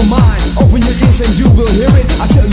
your mind, open your ears and you will hear it. I tell